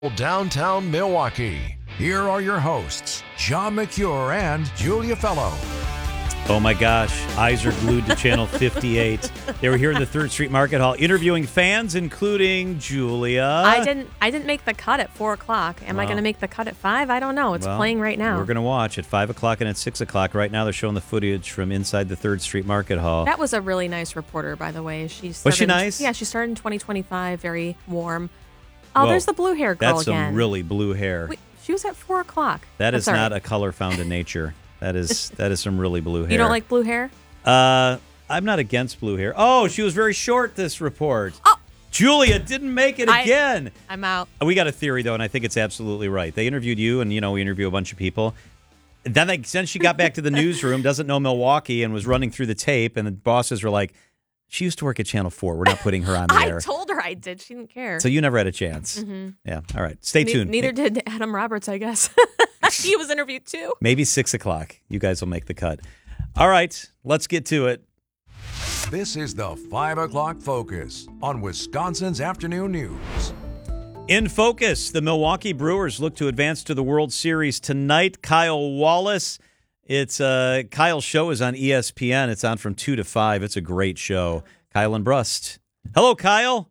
Downtown Milwaukee. Here are your hosts, John McCure and Julia Fellow. Oh my gosh, eyes are glued to Channel 58. They were here in the 3rd Street Market Hall interviewing fans, including Julia. I didn't make the cut at 4 o'clock. Am I going to make the cut at 5? I don't know. It's playing right now. We're going to watch at 5 o'clock and at 6 o'clock. Right now they're showing the footage from inside the 3rd Street Market Hall. That was a really nice reporter, by the way. Was she nice? Yeah, she started in 2025, very warm. Oh, there's the blue hair girl again. That's some really blue hair. Wait, she was at 4 o'clock. That is not a color found in nature. That is some really blue hair. You don't like blue hair? I'm not against blue hair. Oh, she was very short, this report. Oh. Julia didn't make it again. I'm out. We got a theory, though, and I think it's absolutely right. They interviewed you, and, we interview a bunch of people. Then since she got back to the newsroom, doesn't know Milwaukee, and was running through the tape, and the bosses were like, she used to work at Channel 4. We're not putting her on the air. I told her I did. She didn't care. So you never had a chance. Mm-hmm. Yeah. All right. Stay tuned. Neither did Adam Roberts, I guess. He was interviewed too. Maybe 6 o'clock. You guys will make the cut. All right. Let's get to it. This is the 5 o'clock Focus on Wisconsin's Afternoon News. In focus, the Milwaukee Brewers look to advance to the World Series tonight. Kyle Wallace. Kyle's show is on ESPN. It's on from 2 to 5. It's a great show. Kyle and Brust. Hello, Kyle.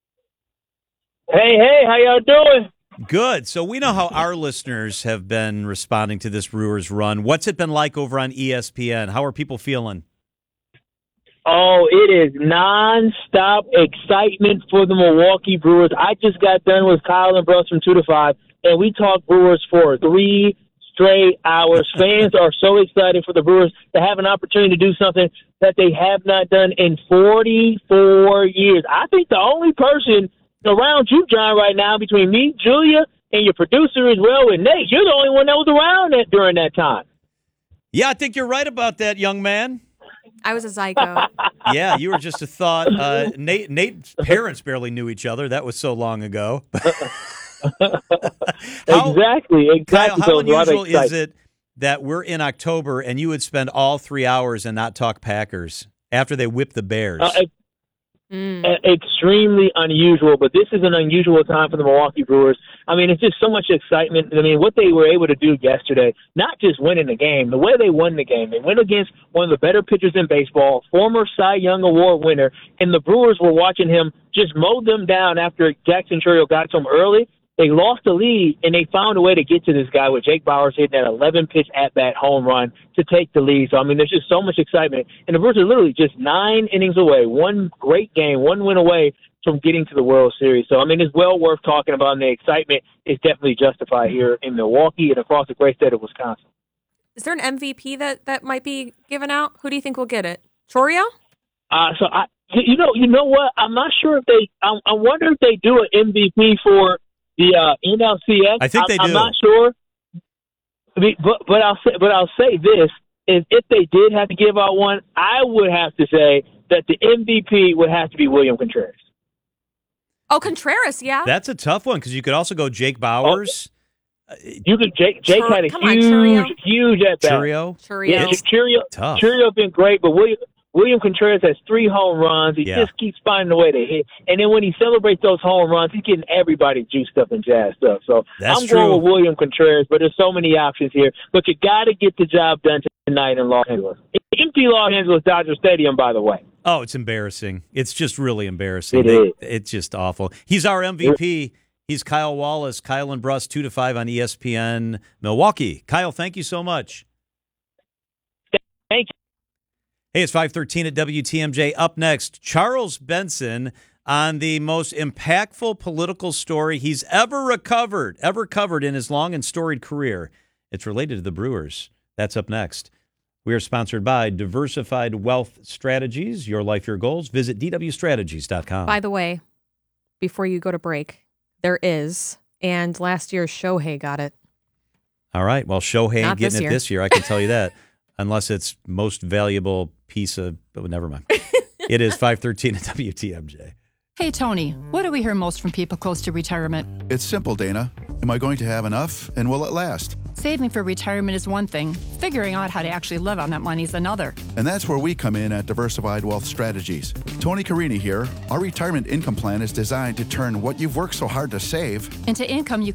Hey, how y'all doing? Good. So we know how our listeners have been responding to this Brewers run. What's it been like over on ESPN? How are people feeling? Oh, it is nonstop excitement for the Milwaukee Brewers. I just got done with Kyle and Brust from 2 to 5, and we talked Brewers for 3 straight hours. Fans are so excited for the Brewers to have an opportunity to do something that they have not done in 44 years. I think the only person around you, John, right now, between me, Julia, and your producer as well, and Nate, you're the only one that was around during that time. Yeah, I think you're right about that, young man. I was a zygote. Yeah, you were just a thought. Nate's parents barely knew each other. That was so long ago. Exactly. Kyle, how unusual is it that we're in October and you would spend all 3 hours and not talk Packers after they whip the Bears? Extremely unusual, but this is an unusual time for the Milwaukee Brewers. I mean, it's just so much excitement. I mean, what they were able to do yesterday, not just winning the game, the way they won the game. They went against one of the better pitchers in baseball, former Cy Young Award winner, and the Brewers were watching him just mow them down after Jackson Chourio got to him early. They lost the lead, and they found a way to get to this guy with Jake Bauers hitting that 11-pitch at-bat home run to take the lead. So, I mean, there's just so much excitement. And the Brewers are literally just 9 innings away, one great game, one win away from getting to the World Series. So, I mean, it's well worth talking about, and the excitement is definitely justified here in Milwaukee and across the great state of Wisconsin. Is there an MVP that might be given out? Who do you think will get it? Chourio? You know what? I'm not sure if they I wonder if they do an MVP for the NLCS. I think they do. I'm not sure, but I'll say this: is if they did have to give out one, I would have to say that the MVP would have to be William Contreras. Oh, Contreras, yeah. That's a tough one because you could also go Jake Bauers. You could. Jake had a huge at bat. Chourio. Tough. Chourio been great, but William Contreras has 3 home runs. He just keeps finding a way to hit. And then when he celebrates those home runs, he's getting everybody juiced up and jazzed up. So I'm going with William Contreras, but there's so many options here. But you got to get the job done tonight in Los Angeles. Empty Los Angeles Dodger Stadium, by the way. Oh, it's embarrassing. It's just really embarrassing. It is. It's just awful. He's our MVP. He's Kyle Wallace, Kyle and Brust, 2 to 5 on ESPN Milwaukee. Kyle, thank you so much. Thank you. Hey, it's 5:13 at WTMJ. Up next, Charles Benson on the most impactful political story he's ever covered in his long and storied career. It's related to the Brewers. That's up next. We are sponsored by Diversified Wealth Strategies. Your life, your goals. Visit dwstrategies.com. By the way, before you go to break, there is, and last year Shohei got it. All right. Well, Shohei ain't getting it this year. I can tell you that. Unless it's most valuable piece of, but never mind. It is 5:13 at WTMJ. Hey, Tony, what do we hear most from people close to retirement? It's simple, Dana. Am I going to have enough, and will it last? Saving for retirement is one thing. Figuring out how to actually live on that money is another. And that's where we come in at Diversified Wealth Strategies. Tony Carini here. Our retirement income plan is designed to turn what you've worked so hard to save Into income you